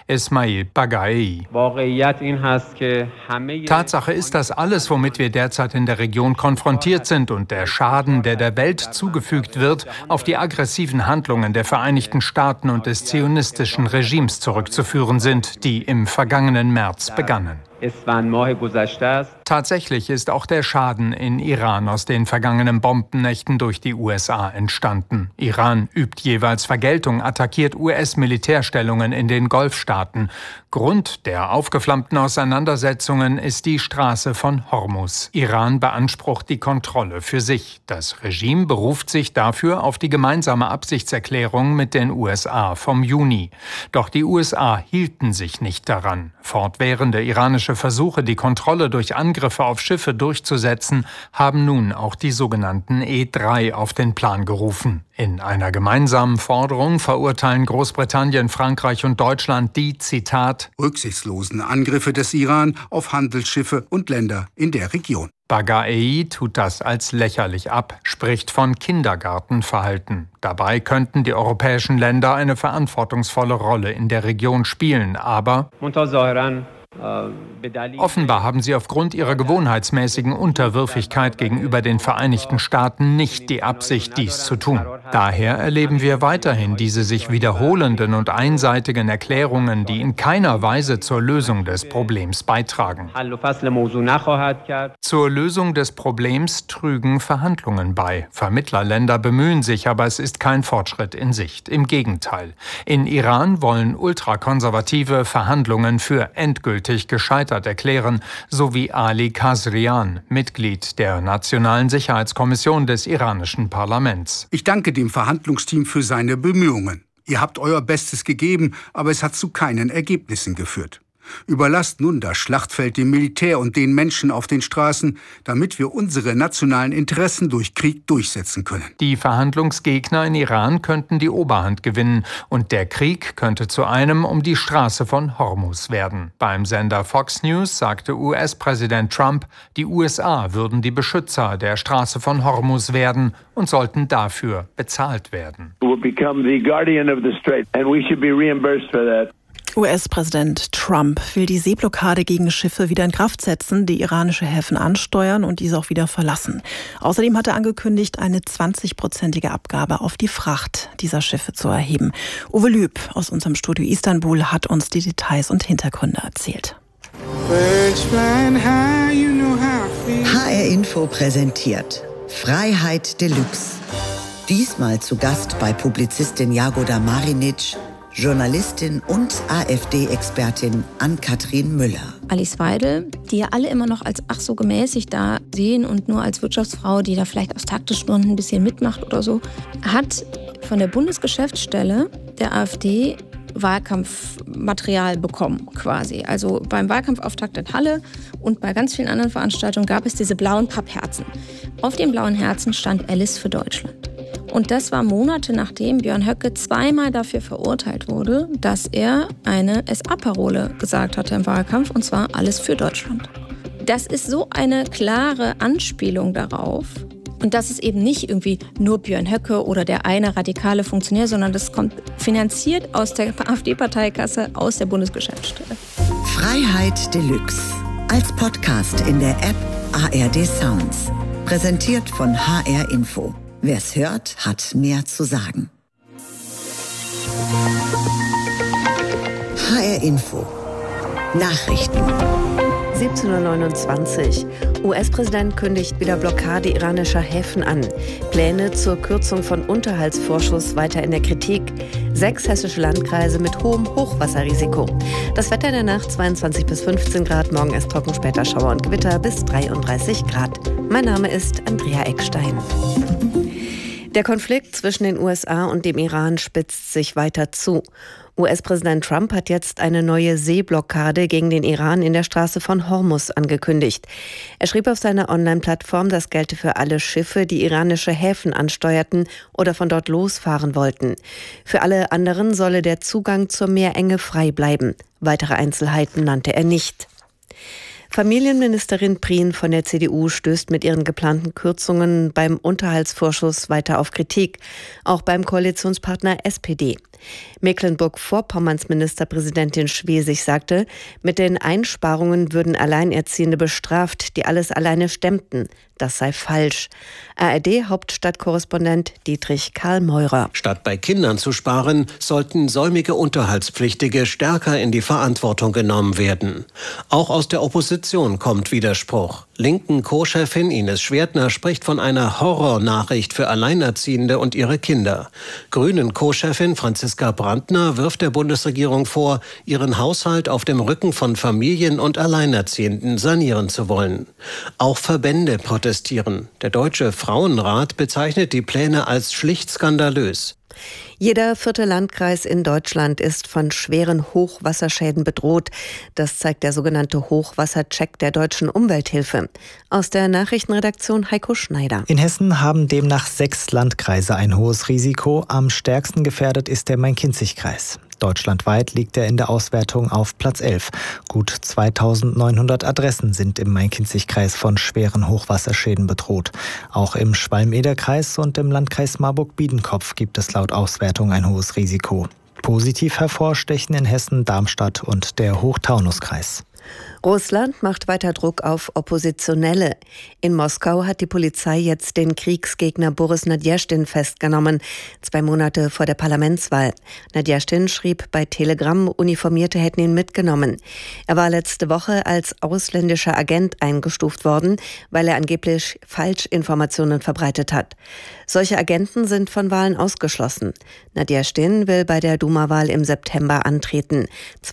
Esmail Bagaei. Tatsache ist, dass alles, womit wir derzeit in der Region konfrontiert sind und der Schaden, der der Welt zugefügt wird, auf die aggressiven Handlungen der Vereinigten Staaten und des zionistischen Regimes zurückzuführen sind, die im vergangenen März begannen. Tatsächlich ist auch der Schaden in Iran aus den vergangenen Bombennächten durch die USA entstanden. Iran übt jeweils Vergeltung, attackiert US-Militärstellungen in den Golfstaaten. Grund der aufgeflammten Auseinandersetzungen ist die Straße von Hormuz. Iran beansprucht die Kontrolle für sich. Das Regime beruft sich dafür auf die gemeinsame Absichtserklärung mit den USA vom Juni. Doch die USA hielten sich nicht daran. Fortwährende iranische Versuche, die Kontrolle durch Angriffe auf Schiffe durchzusetzen, haben nun auch die sogenannten E-3 auf den Plan gerufen. In einer gemeinsamen Forderung verurteilen Großbritannien, Frankreich und Deutschland die, Zitat, rücksichtslosen Angriffe des Iran auf Handelsschiffe und Länder in der Region. Bagaei tut das als lächerlich ab, spricht von Kindergartenverhalten. Dabei könnten die europäischen Länder eine verantwortungsvolle Rolle in der Region spielen, aber offenbar haben sie aufgrund ihrer gewohnheitsmäßigen Unterwürfigkeit gegenüber den Vereinigten Staaten nicht die Absicht, dies zu tun. Daher erleben wir weiterhin diese sich wiederholenden und einseitigen Erklärungen, die in keiner Weise zur Lösung des Problems beitragen. Zur Lösung des Problems trügen Verhandlungen bei. Vermittlerländer bemühen sich, aber es ist kein Fortschritt in Sicht. Im Gegenteil. In Iran wollen ultrakonservative Verhandlungen für endgültig gescheitert erklären, so wie Ali Khazrian, Mitglied der Nationalen Sicherheitskommission des iranischen Parlaments. Ich danke dem Verhandlungsteam für seine Bemühungen. Ihr habt euer Bestes gegeben, aber es hat zu keinen Ergebnissen geführt. Überlasst nun das Schlachtfeld dem Militär und den Menschen auf den Straßen, damit wir unsere nationalen Interessen durch Krieg durchsetzen können. Die Verhandlungsgegner in Iran könnten die Oberhand gewinnen und der Krieg könnte zu einem um die Straße von Hormuz werden. Beim Sender Fox News sagte US-Präsident Trump, die USA würden die Beschützer der Straße von Hormuz werden und sollten dafür bezahlt werden. US-Präsident Trump will die Seeblockade gegen Schiffe wieder in Kraft setzen, die iranische Häfen ansteuern und diese auch wieder verlassen. Außerdem hat er angekündigt, eine 20-prozentige Abgabe auf die Fracht dieser Schiffe zu erheben. Uwe Lüb aus unserem Studio Istanbul hat uns die Details und Hintergründe erzählt. HR Info präsentiert Freiheit Deluxe. Diesmal zu Gast bei Publizistin Jagoda Marinic, Journalistin und AfD-Expertin Ann-Kathrin Müller. Alice Weidel, die ja alle immer noch als ach so gemäßigt da sehen und nur als Wirtschaftsfrau, die da vielleicht aus taktischen Gründen ein bisschen mitmacht oder so, hat von der Bundesgeschäftsstelle der AfD Wahlkampfmaterial bekommen quasi. Also beim Wahlkampfauftakt in Halle und bei ganz vielen anderen Veranstaltungen gab es diese blauen Pappherzen. Auf den blauen Herzen stand Alice für Deutschland. Und das war Monate nachdem Björn Höcke zweimal dafür verurteilt wurde, dass er eine SA-Parole gesagt hatte im Wahlkampf, und zwar alles für Deutschland. Das ist so eine klare Anspielung darauf. Und das ist eben nicht irgendwie nur Björn Höcke oder der eine radikale Funktionär, sondern das kommt finanziert aus der AfD-Parteikasse, aus der Bundesgeschäftsstelle. Freiheit Deluxe. Als Podcast in der App ARD Sounds. Präsentiert von HR Info. Wer es hört, hat mehr zu sagen. HR Info. Nachrichten. 17:29 Uhr. US-Präsident kündigt wieder Blockade iranischer Häfen an. Pläne zur Kürzung von Unterhaltsvorschuss weiter in der Kritik. 6 hessische Landkreise mit hohem Hochwasserrisiko. Das Wetter in der Nacht 22 bis 15 Grad. Morgen erst trocken, später Schauer und Gewitter bis 33 Grad. Mein Name ist Andrea Eckstein. Der Konflikt zwischen den USA und dem Iran spitzt sich weiter zu. US-Präsident Trump hat jetzt eine neue Seeblockade gegen den Iran in der Straße von Hormuz angekündigt. Er schrieb auf seiner Online-Plattform, das gelte für alle Schiffe, die iranische Häfen ansteuerten oder von dort losfahren wollten. Für alle anderen solle der Zugang zur Meerenge frei bleiben. Weitere Einzelheiten nannte er nicht. Familienministerin Prien von der CDU stößt mit ihren geplanten Kürzungen beim Unterhaltsvorschuss weiter auf Kritik, auch beim Koalitionspartner SPD. Mecklenburg-Vorpommerns Ministerpräsidentin Schwesig sagte, mit den Einsparungen würden Alleinerziehende bestraft, die alles alleine stemmten. Das sei falsch. ARD-Hauptstadtkorrespondent Dietrich Karl Meurer. Statt bei Kindern zu sparen, sollten säumige Unterhaltspflichtige stärker in die Verantwortung genommen werden. Auch aus der Opposition kommt Widerspruch. Linken Co-Chefin Ines Schwertner spricht von einer Horrornachricht für Alleinerziehende und ihre Kinder. Grünen Co-Chefin Franziska Brandner wirft der Bundesregierung vor, ihren Haushalt auf dem Rücken von Familien und Alleinerziehenden sanieren zu wollen. Auch Verbände protestieren. Der Deutsche Frauenrat bezeichnet die Pläne als schlicht skandalös. Jeder 4. Landkreis in Deutschland ist von schweren Hochwasserschäden bedroht. Das zeigt der sogenannte Hochwassercheck der Deutschen Umwelthilfe. Aus der Nachrichtenredaktion Heiko Schneider. In Hessen haben demnach 6 Landkreise ein hohes Risiko. Am stärksten gefährdet ist der Main-Kinzig-Kreis. Deutschlandweit liegt er in der Auswertung auf Platz 11. Gut 2900 Adressen sind im Main-Kinzig-Kreis von schweren Hochwasserschäden bedroht. Auch im Schwalm-Eder-Kreis und im Landkreis Marburg-Biedenkopf gibt es laut Auswertung ein hohes Risiko. Positiv hervorstechen in Hessen Darmstadt und der Hochtaunuskreis. Russland macht weiter Druck auf Oppositionelle. In Moskau hat die Polizei jetzt den Kriegsgegner Boris Nadjeschtin festgenommen, 2 Monate vor der Parlamentswahl. Nadjeschtin schrieb bei Telegram, Uniformierte hätten ihn mitgenommen. Er war letzte Woche als ausländischer Agent eingestuft worden, weil er angeblich Falschinformationen verbreitet hat. Solche Agenten sind von Wahlen ausgeschlossen. Nadjeschtin will bei der Duma-Wahl im September antreten.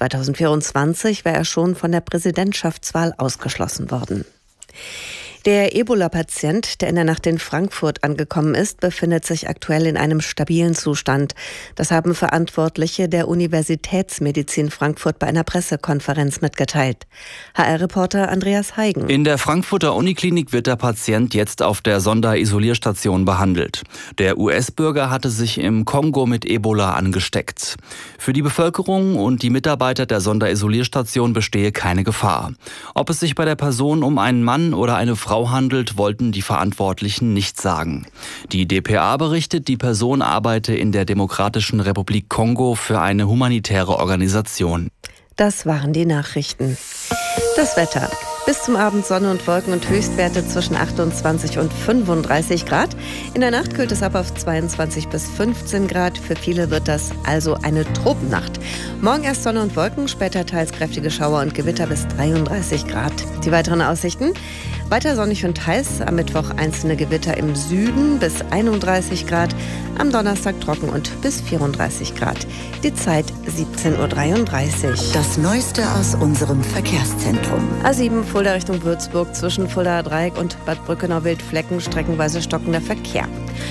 2024 war er schon von der Präsidentschaftswahl ausgeschlossen worden. Der Ebola-Patient, der in der Nacht in Frankfurt angekommen ist, befindet sich aktuell in einem stabilen Zustand. Das haben Verantwortliche der Universitätsmedizin Frankfurt bei einer Pressekonferenz mitgeteilt. HR-Reporter Andreas Heigen. In der Frankfurter Uniklinik wird der Patient jetzt auf der Sonderisolierstation behandelt. Der US-Bürger hatte sich im Kongo mit Ebola angesteckt. Für die Bevölkerung und die Mitarbeiter der Sonderisolierstation bestehe keine Gefahr. Ob es sich bei der Person um einen Mann oder eine Frau handelt, wollten die Verantwortlichen nicht sagen. Die dpa berichtet, die Person arbeite in der Demokratischen Republik Kongo für eine humanitäre Organisation. Das waren die Nachrichten. Das Wetter. Bis zum Abend Sonne und Wolken und Höchstwerte zwischen 28 und 35 Grad. In der Nacht kühlt es ab auf 22 bis 15 Grad. Für viele wird das also eine Tropennacht. Morgen erst Sonne und Wolken, später teils kräftige Schauer und Gewitter bis 33 Grad. Die weiteren Aussichten: weiter sonnig und heiß. Am Mittwoch einzelne Gewitter im Süden bis 31 Grad. Am Donnerstag trocken und bis 34 Grad. Die Zeit 17:33 Uhr. Das Neueste aus unserem Verkehrszentrum. A7 Fulda Richtung Würzburg, zwischen Fuldaer Dreieck und Bad Brückenau-Wildflecken streckenweise stockender Verkehr.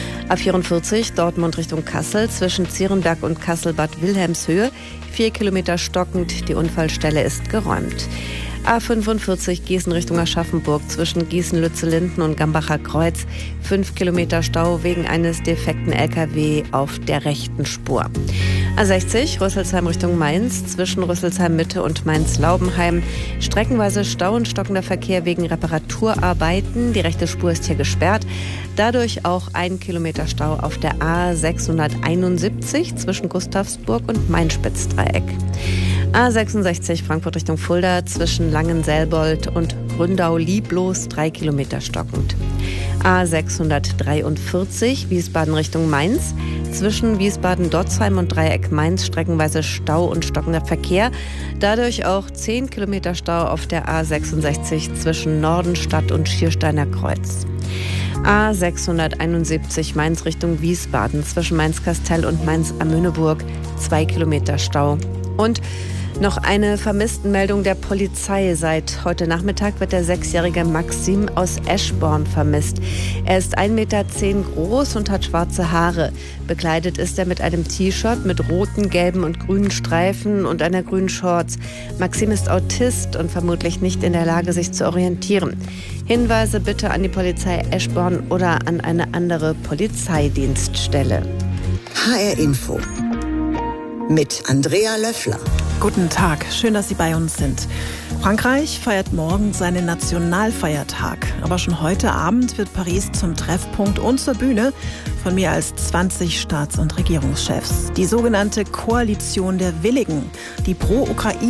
A44 Dortmund Richtung Kassel, zwischen Zierenberg und Kassel-Bad Wilhelmshöhe, 4 Kilometer stockend, die Unfallstelle ist geräumt. A45 Gießen Richtung Aschaffenburg, zwischen Gießen-Lützellinden und Gambacher Kreuz, 5 Kilometer Stau wegen eines defekten LKW auf der rechten Spur. A60 Rüsselsheim Richtung Mainz, zwischen Rüsselsheim Mitte und Mainz-Laubenheim, streckenweise Stau und stockender Verkehr wegen Reparaturarbeiten. Die rechte Spur ist hier gesperrt. Dadurch auch 1 Kilometer Stau auf der A671 zwischen Gustavsburg und Main-Spitz-Dreieck. A66 Frankfurt Richtung Fulda, zwischen Langenselbold und Gründau-Lieblos 3 Kilometer stockend. A643 Wiesbaden Richtung Mainz, zwischen Wiesbaden-Dotzheim und Dreieck Mainz streckenweise Stau und stockender Verkehr. Dadurch auch 10 Kilometer Stau auf der A66 zwischen Nordenstadt und Schiersteiner Kreuz. A671 Mainz Richtung Wiesbaden, zwischen Mainz-Kastell und Mainz-Amöneburg 2 Kilometer Stau. Und noch eine Vermisstenmeldung der Polizei. Seit heute Nachmittag wird der 6-jährige Maxim aus Eschborn vermisst. Er ist 1,10 Meter groß und hat schwarze Haare. Bekleidet ist er mit einem T-Shirt mit roten, gelben und grünen Streifen und einer grünen Shorts. Maxim ist Autist und vermutlich nicht in der Lage, sich zu orientieren. Hinweise bitte an die Polizei Eschborn oder an eine andere Polizeidienststelle. HR Info mit Andrea Löffler. Guten Tag, schön, dass Sie bei uns sind. Frankreich feiert morgen seinen Nationalfeiertag. Aber schon heute Abend wird Paris zum Treffpunkt und zur Bühne von mehr als 20 Staats- und Regierungschefs. Die sogenannte Koalition der Willigen, die pro Ukraine